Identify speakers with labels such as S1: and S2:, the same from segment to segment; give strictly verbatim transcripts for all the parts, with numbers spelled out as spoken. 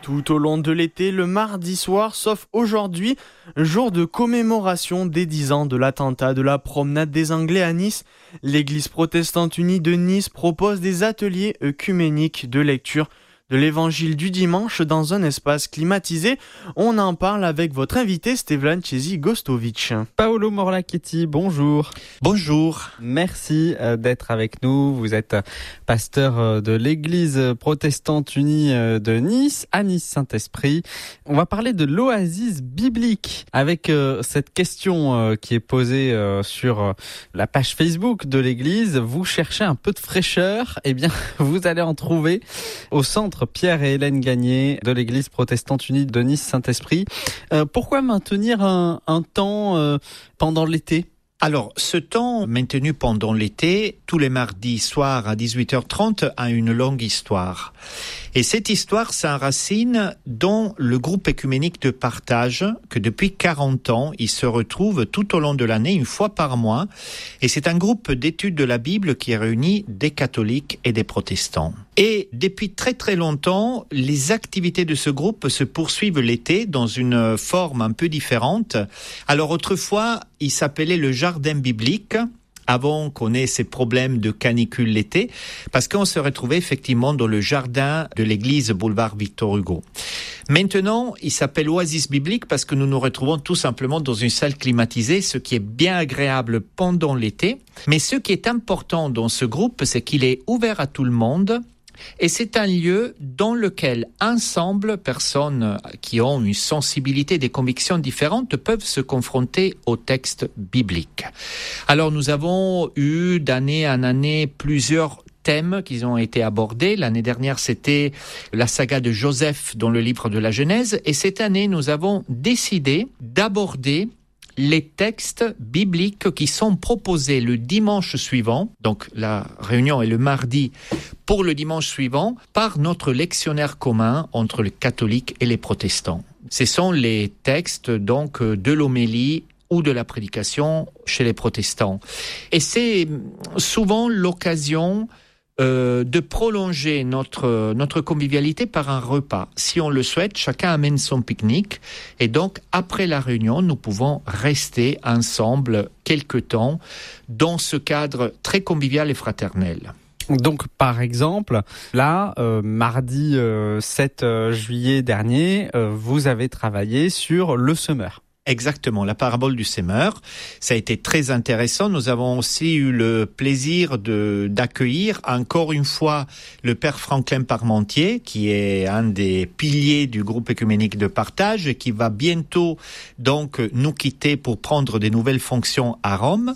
S1: tout au long de l'été, le mardi soir, sauf aujourd'hui, jour de commémoration des dix ans de l'attentat de la promenade des Anglais à Nice. L'Église protestante unie de Nice propose des ateliers œcuméniques de lecture de l'évangile du dimanche dans un espace climatisé. On en parle avec votre invité Stevlan Chesi-Gostovic.
S2: Paolo Morlacchetti, bonjour.
S3: Bonjour.
S2: Merci d'être avec nous. Vous êtes pasteur de l'Église protestante unie de Nice, à Nice-Saint-Esprit. On va parler de l'oasis biblique avec cette question qui est posée sur la page Facebook de l'Église. Vous cherchez un peu de fraîcheur, eh bien vous allez en trouver au centre Pierre et Hélène Gagné de l'Église protestante unie de Nice-Saint-Esprit. Euh, pourquoi maintenir un, un temps euh, pendant l'été ?
S3: Alors, ce temps maintenu pendant l'été, tous les mardis soirs à dix-huit heures trente, a une longue histoire. Et cette histoire s'enracine dans le groupe œcuménique de partage que depuis quarante ans, il se retrouve tout au long de l'année, une fois par mois. Et c'est un groupe d'études de la Bible qui réunit des catholiques et des protestants. Et depuis très très longtemps, les activités de ce groupe se poursuivent l'été dans une forme un peu différente. Alors autrefois, il s'appelait le jardin biblique, avant qu'on ait ces problèmes de canicule l'été, parce qu'on se retrouvait effectivement dans le jardin de l'église boulevard Victor Hugo. Maintenant, il s'appelle Oasis biblique parce que nous nous retrouvons tout simplement dans une salle climatisée, ce qui est bien agréable pendant l'été. Mais ce qui est important dans ce groupe, c'est qu'il est ouvert à tout le monde. Et c'est un lieu dans lequel, ensemble, personnes qui ont une sensibilité, des convictions différentes peuvent se confronter au texte biblique. Alors, nous avons eu d'année en année plusieurs thèmes qui ont été abordés. L'année dernière, c'était la saga de Joseph dans le livre de la Genèse. Et cette année, nous avons décidé d'aborder les textes bibliques qui sont proposés le dimanche suivant, donc la réunion est le mardi pour le dimanche suivant, par notre lectionnaire commun entre les catholiques et les protestants. Ce sont les textes donc de l'homélie ou de la prédication chez les protestants. Et c'est souvent l'occasion Euh, de prolonger notre, notre convivialité par un repas. Si on le souhaite, chacun amène son pique-nique et donc après la réunion, nous pouvons rester ensemble quelque temps dans ce cadre très convivial et fraternel.
S2: Donc, par exemple, là, euh, mardi euh, sept juillet dernier, euh, vous avez travaillé sur le semeur.
S3: Exactement, la parabole du semeur. Ça a été très intéressant. Nous avons aussi eu le plaisir de, d'accueillir encore une fois le père Franklin Parmentier, qui est un des piliers du groupe œcuménique de partage et qui va bientôt donc nous quitter pour prendre des nouvelles fonctions à Rome.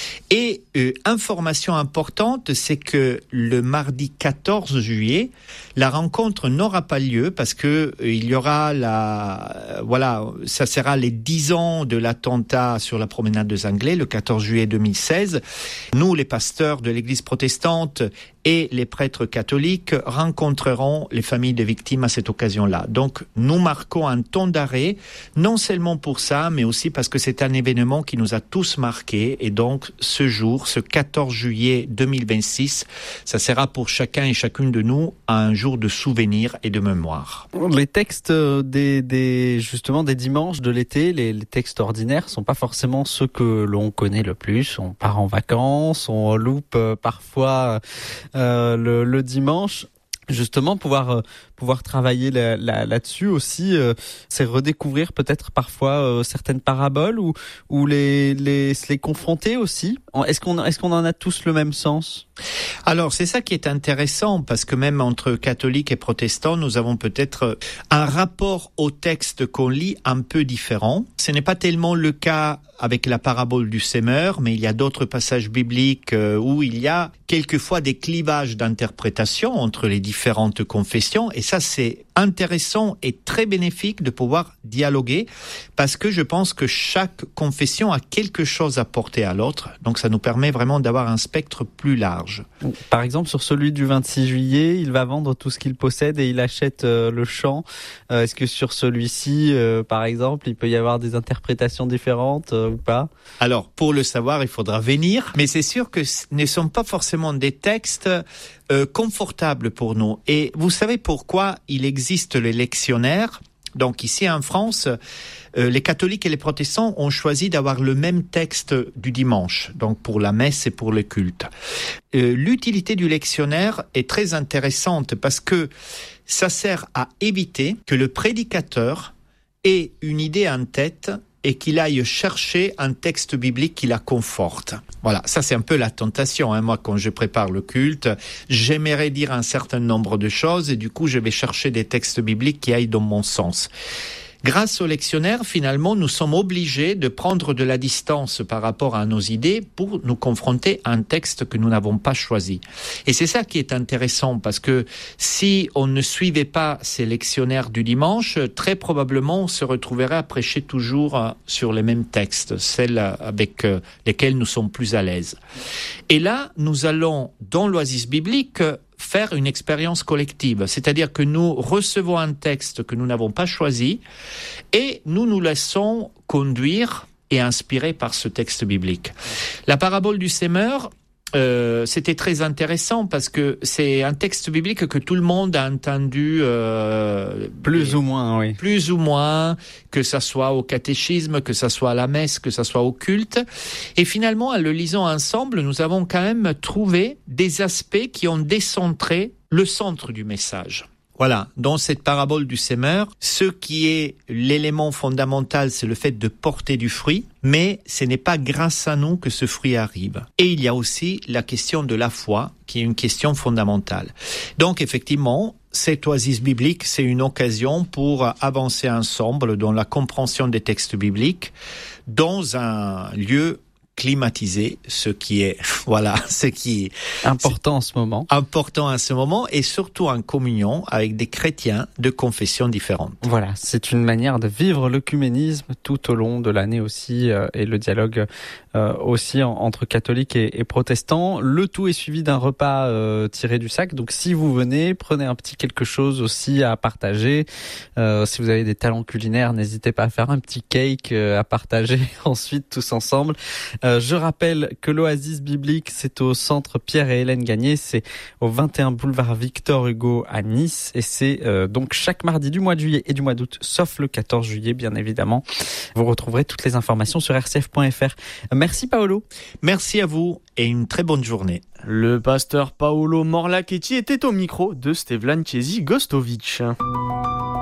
S3: Et euh, information importante, c'est que le mardi quatorze juillet, la rencontre n'aura pas lieu parce que euh, il y aura la, euh, voilà, ça sera les dix ans de l'attentat sur la promenade des Anglais, le quatorze juillet deux mille seize. Nous, les pasteurs de l'Église protestante et les prêtres catholiques rencontreront les familles de victimes à cette occasion-là. Donc, nous marquons un temps d'arrêt, non seulement pour ça, mais aussi parce que c'est un événement qui nous a tous marqués. Et donc, ce jour, ce quatorze juillet deux mille vingt-six, ça sera pour chacun et chacune de nous un jour de souvenir et de mémoire.
S2: Les textes des, des justement des dimanches de l'été, les, les textes ordinaires, sont pas forcément ceux que l'on connaît le plus. On part en vacances, on loupe parfois Euh, le, le dimanche. Justement, pouvoir euh, pouvoir travailler là, là, là-dessus aussi, euh, c'est redécouvrir peut-être parfois euh, certaines paraboles ou ou les les les confronter aussi. Est-ce qu'on est-ce qu'on en a tous le même sens ?
S3: Alors, c'est ça qui est intéressant, parce que même entre catholiques et protestants, nous avons peut-être un rapport au texte qu'on lit un peu différent. Ce n'est pas tellement le cas avec la parabole du semeur, mais il y a d'autres passages bibliques où il y a quelquefois des clivages d'interprétation entre les différentes confessions, et ça, c'est intéressant et très bénéfique de pouvoir dialoguer, parce que je pense que chaque confession a quelque chose à porter à l'autre, donc ça nous permet vraiment d'avoir un spectre plus large.
S2: Par exemple, sur celui du vingt-six juillet, il va vendre tout ce qu'il possède et il achète euh, le champ. Euh, est-ce que sur celui-ci, euh, par exemple, il peut y avoir des interprétations différentes euh, ou pas ?
S3: Alors, pour le savoir, il faudra venir, mais c'est sûr que ce ne sont pas forcément des textes euh, confortable pour nous. Et vous savez pourquoi il existe les lectionnaires ? Donc ici en France, euh, les catholiques et les protestants ont choisi d'avoir le même texte du dimanche, donc pour la messe et pour le culte. Euh, l'utilité du lectionnaire est très intéressante parce que ça sert à éviter que le prédicateur ait une idée en tête et qu'il aille chercher un texte biblique qui la conforte. Voilà, ça c'est un peu la tentation. Hein. Moi, quand je prépare le culte, j'aimerais dire un certain nombre de choses et du coup, je vais chercher des textes bibliques qui aillent dans mon sens. Grâce au lectionnaire, finalement, nous sommes obligés de prendre de la distance par rapport à nos idées pour nous confronter à un texte que nous n'avons pas choisi. Et c'est ça qui est intéressant parce que si on ne suivait pas ces lectionnaires du dimanche, très probablement on se retrouverait à prêcher toujours sur les mêmes textes, celles avec lesquelles nous sommes plus à l'aise. Et là, nous allons, dans l'Oasis biblique, faire une expérience collective, c'est-à-dire que nous recevons un texte que nous n'avons pas choisi et nous nous laissons conduire et inspirer par ce texte biblique. La parabole du semeur, euh, c'était très intéressant parce que c'est un texte biblique que tout le monde a entendu euh,
S2: plus ou moins, oui.
S3: Plus ou moins, que ça soit au catéchisme, que ça soit à la messe, que ça soit au culte. Et finalement, en le lisant ensemble, nous avons quand même trouvé des aspects qui ont décentré le centre du message. Voilà, dans cette parabole du semeur, ce qui est l'élément fondamental, c'est le fait de porter du fruit, mais ce n'est pas grâce à nous que ce fruit arrive. Et il y a aussi la question de la foi, qui est une question fondamentale. Donc effectivement, cette oasis biblique, c'est une occasion pour avancer ensemble dans la compréhension des textes bibliques, dans un lieu climatisé, ce qui est, voilà, ce qui est
S2: important en ce moment.
S3: Important à ce moment et surtout en communion avec des chrétiens de confessions différentes.
S2: Voilà, c'est une manière de vivre l'œcuménisme tout au long de l'année aussi euh, et le dialogue euh, aussi en, entre catholiques et, et protestants. Le tout est suivi d'un repas euh, tiré du sac. Donc si vous venez, prenez un petit quelque chose aussi à partager. Euh, si vous avez des talents culinaires, n'hésitez pas à faire un petit cake euh, à partager ensuite tous ensemble. Euh, je rappelle que l'Oasis biblique, c'est au centre Pierre et Hélène Gagné, c'est au vingt et un boulevard Victor Hugo à Nice et c'est euh, donc chaque mardi du mois de juillet et du mois d'août, sauf le quatorze juillet bien évidemment. Vous retrouverez toutes les informations sur r c f point f r. Merci Paolo.
S3: Merci à vous et une très bonne journée.
S1: Le pasteur Paolo Morlachetti était au micro de Stevlan Chesi Gostovic.